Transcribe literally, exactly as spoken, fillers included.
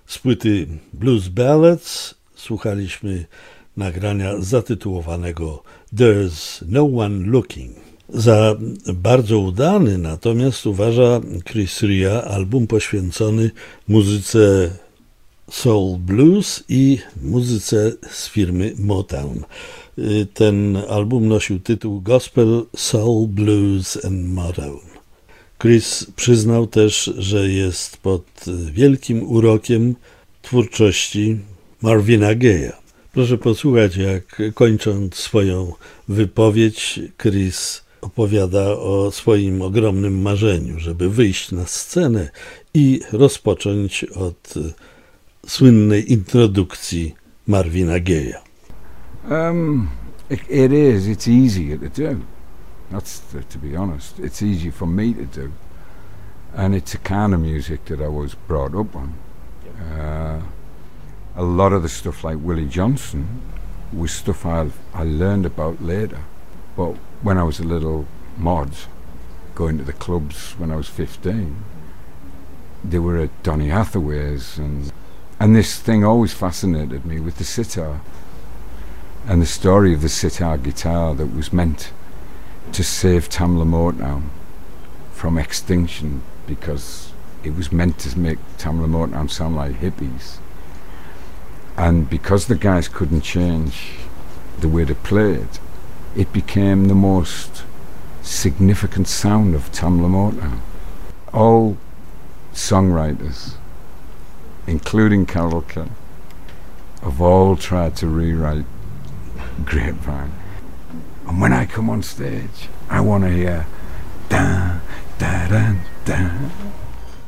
Z płyty Blues Ballads słuchaliśmy nagrania zatytułowanego There's No One Looking. Za bardzo udany natomiast uważa Chris Rea album poświęcony muzyce soul blues i muzyce z firmy Motown. Ten album nosił tytuł Gospel, Soul, Blues and Motown. Chris przyznał też, że jest pod wielkim urokiem twórczości Marvina Gaye'a. Proszę posłuchać, jak kończąc swoją wypowiedź, Chris opowiada o swoim ogromnym marzeniu, żeby wyjść na scenę i rozpocząć od słynnej introdukcji Marvina Gaye'a. Um, it, it is, it's easier to do. That's the, to be honest. It's easy for me to do. And it's a kind of music that I was brought up on. Uh, a lot of the stuff like Willie Johnson was stuff I, I learned about later. But when I was a little mod, going to the clubs when I was fifteen, they were at Donny Hathaway's, and and this thing always fascinated me with the sitar and the story of the sitar guitar that was meant to save Tamla Motown from extinction, because it was meant to make Tamla Motown sound like hippies. And because the guys couldn't change the way they played, it became the most significant sound of Tamla Motown. All songwriters, including Carole King, have all tried to rewrite Grapevine. And when I come on stage, I want to hear da da da da